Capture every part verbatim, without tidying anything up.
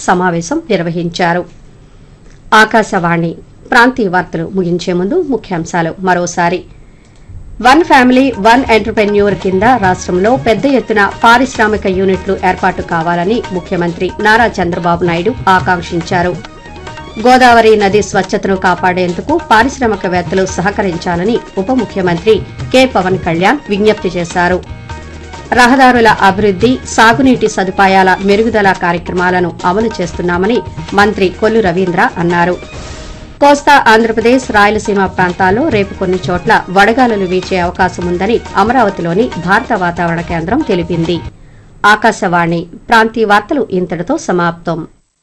సమావేశం నిర్వహించారు. ఆకాశవాణి ప్రాంతీయ వార్తలు ముగించే ముందు ముఖ్యాంశాలు మరోసారి. వన్ ఫ్యామిలీ వన్ ఎంటర్‌ప్రెన్యూర్ కింద రాష్ట్రంలో పెద్ద ఎత్తున పారిశ్రామిక యూనిట్లు ఏర్పాటు కావాలని ముఖ్యమంత్రి నారా చంద్రబాబు నాయుడు ఆకాంక్షించారు. గోదావరి నది స్వచ్ఛతను కాపాడేందుకు పారిశ్రామికవేత్తలు సహకరించాలని ఉప ముఖ్యమంత్రి కె పవన్ కళ్యాణ్ విజ్ఞప్తి చేశారు. రహదారుల అభివృద్ది, సాగునీటి సదుపాయాల మెరుగుదల కార్యక్రమాలను అమలు చేస్తున్నామని మంత్రి కొల్లు రవీంద్ర అన్నారు. కోస్తా ఆంధ్రప్రదేశ్, రాయలసీమ ప్రాంతాల్లో రేపు కొన్ని చోట్ల వడగాలులు వీచే అవకాశం ఉందని అమరావతిలోని భారత వాతావరణ కేంద్రం తెలిపింది. ఆకాశవాణి ప్రాంతీయ వార్తలు ఇంతటితో సమాప్తం.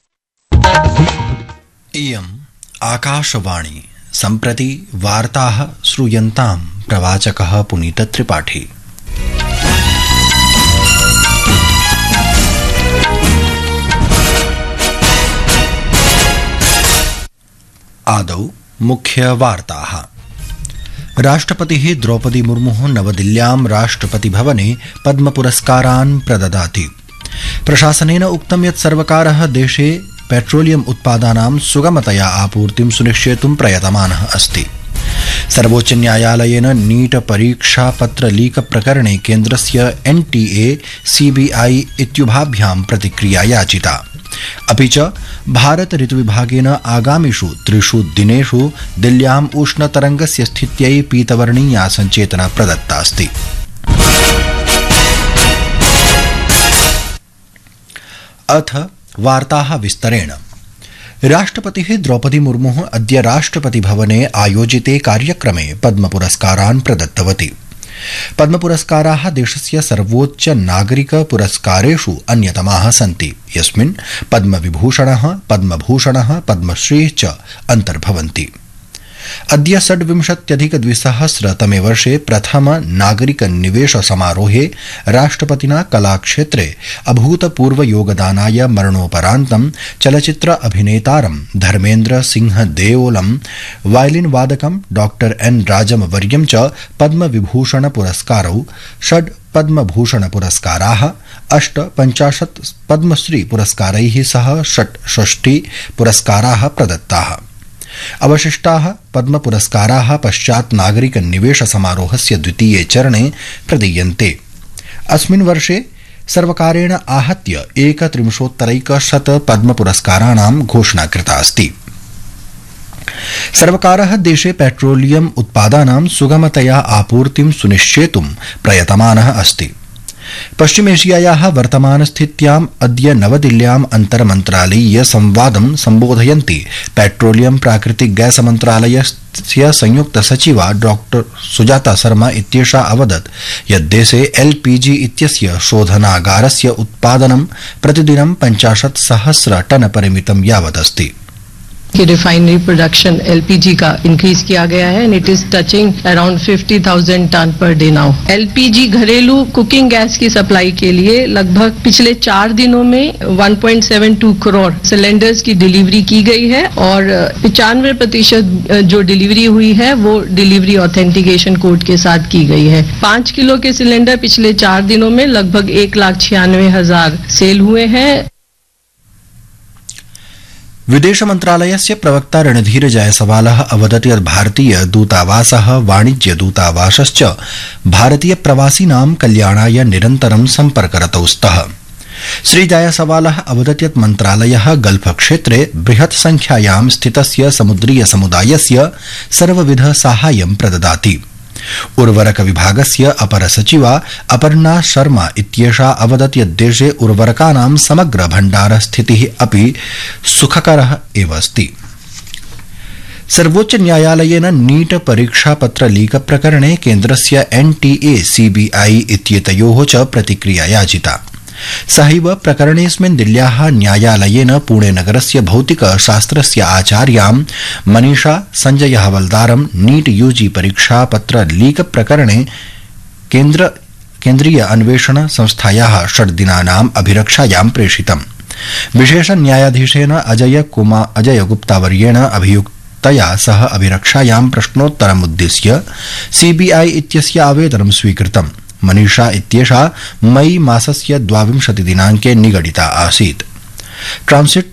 इयम् आकाशवाणी सम्प्रति वार्ताः श्रूयन्ताम् प्रवाचकः पुनीतत्रिपाठी। आदौ मुख्यवार्ताः। राष्ट्रपतिः द्रौपदी मुर्मुः नवदिल्ल्यां राष्ट्रपतिभवने पद्मपुरस्कारान् प्रददाति। प्रशासनेन उक्तं यत् सर्वकारः देशे पेट्रोलियम उत्पादानां सुगमतया आपूर्तिं सुनिश्चेतुं प्रयतमानः अस्ति। सर्वोच्च न्यायालयेन नीट परीक्षा पत्र लीक प्रकरणे केन्द्रस्य एनटीए सीबीआई इत्युभाभ्यां प्रतिक्रिया याचिता। अपि च भारत ऋतुविभागेन आगामिषु त्रिषु दिनेषु दिल्ल्याम् उष्णतरंगस्य स्थित्यै पीतवर्णीया संचेतना प्रदत्ता अस्ति। अथ वार्ताः विस्तरेण। राष्ट्रपतिः द्रौपदी मुर्मुः अद्य राष्ट्रपतिभवने आयोजिते कार्यक्रमे पद्मपुरस्कारान् प्रदत्तवती। पद्मपुरस्काराः देशस्य सर्वोच्च नागरिक पुरस्कारेषु अन्यतमाः सन्ति, यस्मिन् पद्मविभूषणः, पद्मभूषणः, पद्मश्रीः च अन्तर्भवन्ति। अद्य षड्विंशत्यधिकद्विसहस्रतमे वर्षे प्रथम नागरिक निवेश समारोहे राष्ट्रपतिना कलाक्षेत्रे अभूतपूर्व योगदानाय मरणोपरान्तं चलचित्र अभिनेतारं Dharmendra Singh देओलं, violin वादकं doctor N राजमवर्यं च पद्मविभूषण पुरस्कारौ, षड् पद्मभूषण पुरस्काराः, अष्ट पंचाशत् पद्मश्री पुरस्कारैः सह षट्षष्टि पुरस्काराः प्रदत्ताः। अवशिष्टाः पद्म पुरस्काराः पश्चात् नागरिक निवेश समारोहस्य द्वितीये चरणे प्रदीयन्ते। अस्मिन् वर्षे सर्वकारेण आहत्य एकत्रिंशोत्तरैकशत पद्म पुरस्काराणां घोषणा कृता अस्ति। सर्वकारः देशे पेट्रोलियम उत्पादानां सुगमतया आपूर्तिं सुनिश्चेतुं प्रयतमानः अस्ति। पश्चिमेशियायाः वर्तमानस्थित्याम् अद्य नवदिल्ल्याम् अन्तर्मन्त्रालयीय संवादं सम्बोधयन्ती पेट्रोलियम प्राकृतिक गैस मन्त्रालयस्य संयुक्त सचिवा डॉक्टर सुजाता शर्मा इत्येषा अवदत् यत् देशे एलपीजी इत्यस्य शोधनागारस्य उत्पादनं प्रतिदिनं पञ्चाशत् सहस्र टन परिमितं यावदस्ति। कि रिफाइनरी प्रोडक्शन एलपीजी का इंक्रीज किया गया है and it is touching around fifty thousand ton per day now. LPG घरेलू कुकिंग गैस की सप्लाई के लिए लगभग पिछले चार दिनों में one point seven to crore cylinders की डिलीवरी की गई है और पचानवे प्रतिशत जो डिलीवरी हुई है वो डिलीवरी ऑथेंटिकेशन कोड के साथ की गई है। पांच किलो के सिलेंडर पिछले चार दिनों में लगभग एक लाख छियानवे हजार सेल हुए हैं। विदेश मन्त्रालयस्य प्रवक्ता रणधीर जायसवालः अवदत् यत् भारतीय दूतावासः, वाणिज्य दूतावासश्च भारतीय प्रवासिनां कल्याणाय निरन्तरं सम्पर्करतौ स्तः। श्री जायसवालः अवदत् यत् मन्त्रालयः गल्फ क्षेत्रे बृहत् संख्यायां स्थितस्य समुद्रीय समुदायस्य सर्वविध साहाय्यं प्रददाति। उर्वरक विभागस्य अपर सचिवा अपर्णा शर्मा इत्येषा अवदत् यत् देशे उर्वरकानां समग्र भण्डार स्थितिः अपि सुखकरः एव अस्ति। सर्वोच्च न्यायालयेन नीट परीक्षा पत्र लीक प्रकरणे केन्द्रस्य एनटीए सीबीआई इत्येतयोः च प्रतिक्रिया याचिता। सहैव प्रकरणेऽस्मिन् दिल्ल्याः न्यायालयेन पुणेनगरस्य भौतिकशास्त्रस्य आचार्यां मनीषा संजय हवलदारं नीट यूजी परीक्षा पत्र लीक प्रकरणे केन्द्र केन्द्रीय अन्वेषण संस्थायाः षड्दिनानाम् अभिरक्षायां प्रेषितम्। विशेष न्यायाधीशेन अजय कुमार अजय गुप्तावर्येण अभियुक्तया सह अभिरक्षायां प्रश्नोत्तरमुद्दिश्य सीबीआई इत्यस्य आवेदनं स्वीकृतम्। मनीषा इत्येषा मई मासस्य द्वाविंशति दिनांके निगडिता आसीत्। ट्रांसिट